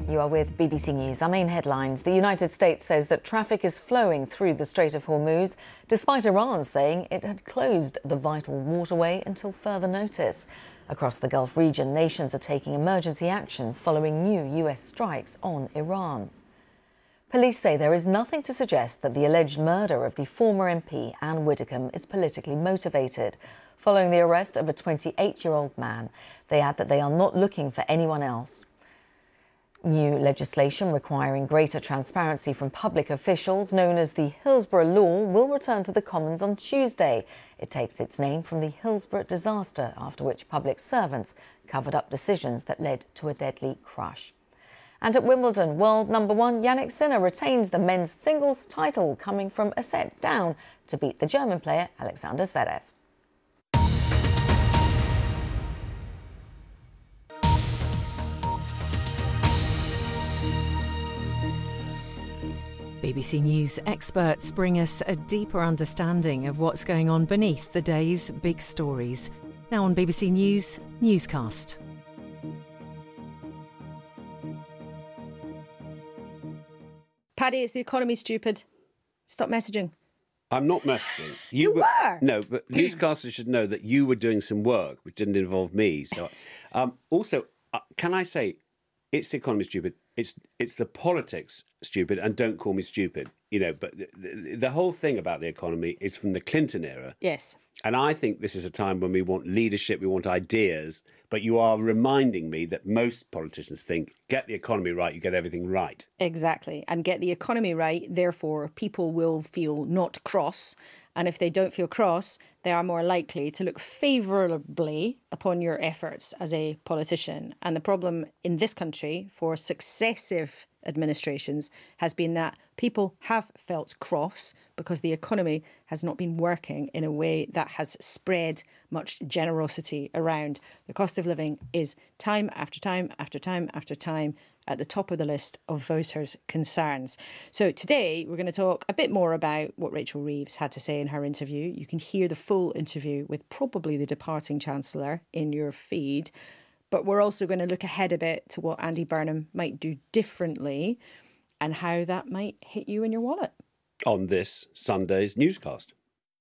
You are with BBC News. Our main headlines. The United States says that traffic is flowing through the Strait of Hormuz, despite Iran saying it had closed the vital waterway until further notice. Across the Gulf region, nations are taking emergency action following new US strikes on Iran. Police say there is nothing to suggest that the alleged murder of the former MP Anne Widdecombe is politically motivated. Following the arrest of a 28-year-old man, they add that they are not looking for anyone else. New legislation requiring greater transparency from public officials, known as the Hillsborough Law, will return to the Commons on Tuesday. It takes its name from the Hillsborough disaster, after which public servants covered up decisions that led to a deadly crush. And at Wimbledon, world number one Jannik Sinner retains the men's singles title, coming from a set down to beat the German player Alexander Zverev. BBC News experts bring us a deeper understanding of what's going on beneath the day's big stories. Now on BBC News, Newscast. Paddy, it's the economy, stupid. Stop messaging. I'm not messaging. You were. No, but newscasters should know that you were doing some work which didn't involve me. So, also, can I say, it's the economy, stupid. It's the politics, stupid, and don't call me stupid. You know, but the whole thing about the economy is from the Clinton era. Yes. And I think this is a time when we want leadership, we want ideas, but you are reminding me that most politicians think, get the economy right, you get everything right. Exactly. And get the economy right, therefore people will feel not cross. And if they don't feel cross, they are more likely to look favourably upon your efforts as a politician. And the problem in this country for successive administrations has been that people have felt cross because the economy has not been working in a way that has spread much generosity around. The cost of living is time after time after time after time at the top of the list of voters' concerns. So today we're going to talk a bit more about what Rachel Reeves had to say in her interview. You can hear the full interview with probably the departing Chancellor in your feed. But we're also going to look ahead a bit to what Andy Burnham might do differently and how that might hit you in your wallet. On this Sunday's newscast.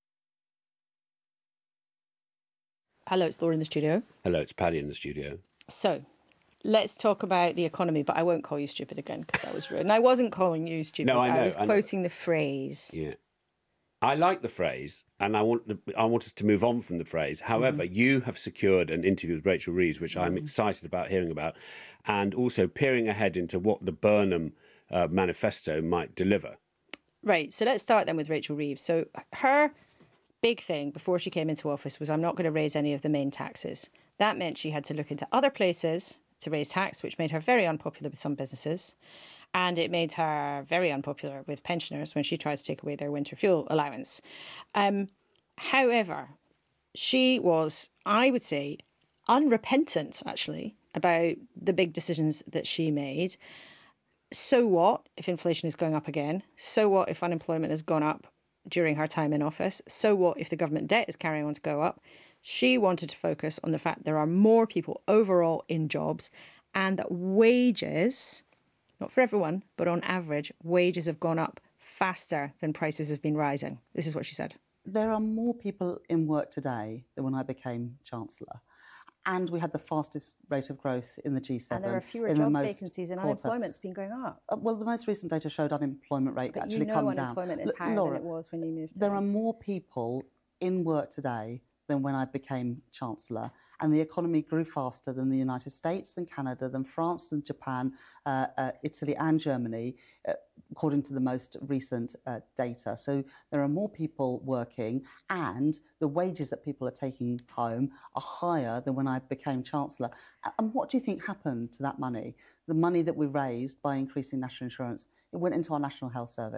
Hello, it's Laura in the studio. Hello, it's Paddy in the studio. So, let's talk about the economy, but I won't call you stupid again because that was rude. And I wasn't calling you stupid. No, I know. I was quoting the phrase. Yeah. I like the phrase, and I want us to move on from the phrase. However, you have secured an interview with Rachel Reeves, which I'm excited about hearing about, and also peering ahead into what the Burnham manifesto might deliver. Right. So let's start then with Rachel Reeves. So her big thing before she came into office was, I'm not going to raise any of the main taxes. That meant she had to look into other places to raise tax, which made her very unpopular with some businesses. And it made her very unpopular with pensioners when she tried to take away their winter fuel allowance. However, she was, I would say, unrepentant, actually, about the big decisions that she made. So what if inflation is going up again? So what if unemployment has gone up during her time in office? So what if the government debt is carrying on to go up? She wanted to focus on the fact there are more people overall in jobs and that wages, not for everyone, but on average, wages have gone up faster than prices have been rising. This is what she said. There are more people in work today than when I became Chancellor. And we had the fastest rate of growth in the G7. And there are fewer job vacancies and unemployment's been going up. Well, the most recent data showed unemployment rate but actually come down. Unemployment is higher Laura, than it was when you moved. There are more people in work today than when I became Chancellor. And the economy grew faster than the United States, than Canada, than France, than Japan, Italy and Germany, according to the most recent data. So there are more people working and the wages that people are taking home are higher than when I became Chancellor. And what do you think happened to that money? The money that we raised by increasing national insurance, it went into our National Health Service.